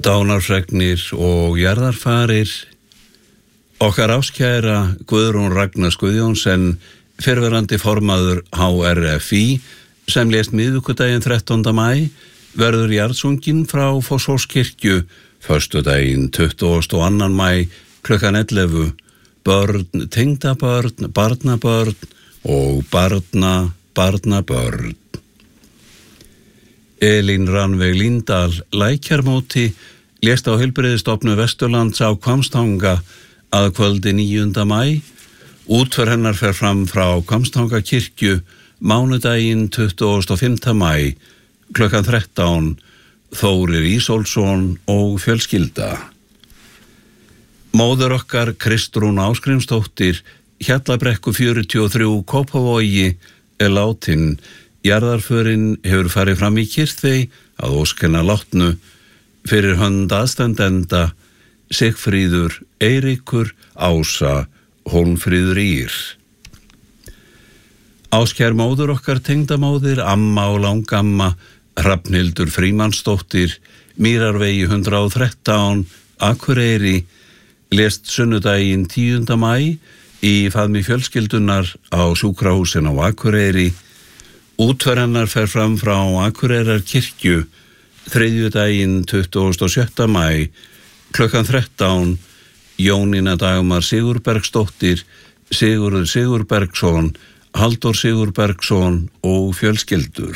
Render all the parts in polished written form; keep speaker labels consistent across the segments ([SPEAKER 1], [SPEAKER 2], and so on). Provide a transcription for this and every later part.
[SPEAKER 1] Dánarfregnir og jarðarfarir. Okkar áskæra Guðrún Ragnar Guðjónsen, fyrrverandi formaður HRFÍ, sem lést miðvikudaginn 13. maí, verður jarðsungin frá Fossvogskirkju föstudaginn 22. maí klukkan 11. Börn, tengdabörn, barnabörn og barnabörn. Elín Rannveig Líndal Lækjarmóti lést á Heilbrigðisstofnun Vesturlands á Hvammstanga að kvöldi 9. maí. Útför hennar fer fram frá Hvammstangakirkju mánudaginn 25. maí klukkan 13. Þórir Ísólfsson og fjölskylda. Móður okkar Kristrún Ásgrímsdóttir, Hjallabrekku 43, Kópavogi, er látin. Jarðarförin hefur farið fram í Kyrþey að ósk hennar látnu fyrir hönd aðstandenda Sigfríður, Eiríkur, Ása, Hólmfríður Ír. Áskær móður okkar tengdamóðir, amma og langamma, Hrafnhildur Frímannsdóttir, Mýrarvegi 113, Akureyri, lést sunnudaginn 10. maí í faðmi fjölskyldunar á sjúkrahúsin á Akureyri. Útför hennar fer fram frá Akureyrarkirkju þriðjudaginn 26. maí klukkan 13. Jónína Dagmar Sigurbergsdóttir, Sigurður Sigurbergsson, Halldór Sigurbergsson og fjölskyldur.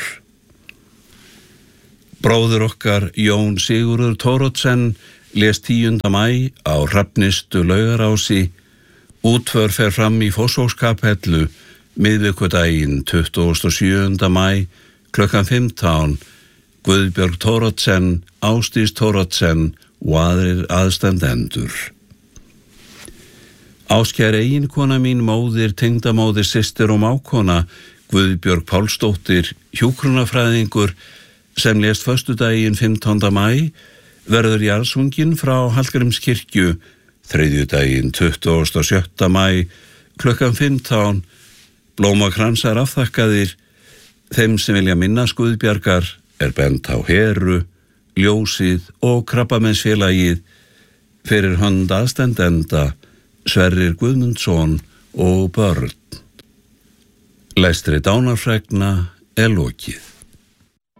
[SPEAKER 1] Bróðir okkar Jón Sigurður Thoroddsen lést 10. maí á Hrafnistu Laugarási. Útför fer fram í Fossvogskapellu miðvikudaginn 27. maí klukkan 15. Guðbjörg Thoroddsen, Ásdís Thoroddsen og aðrir aðstandendur. Áskær eiginkona mín, móðir, tengdamóðir, systir og mákona, Guðbjörg Pálsdóttir, hjúkrunarfræðingur, sem lést föstudaginn 15. maí, verður jarðsungin frá Hallgrímskirkju þriðjudaginn 27. maí klukkan 15. Blómakransar afþakkaðir. Þeim sem vilja minnast Guðbjargar er bent á Heru, Ljósið og Krabbameinsfélagið fyrir hönd aðstandenda Sverrir Guðmundsson og börn. Lestri dánarfregna er lokið.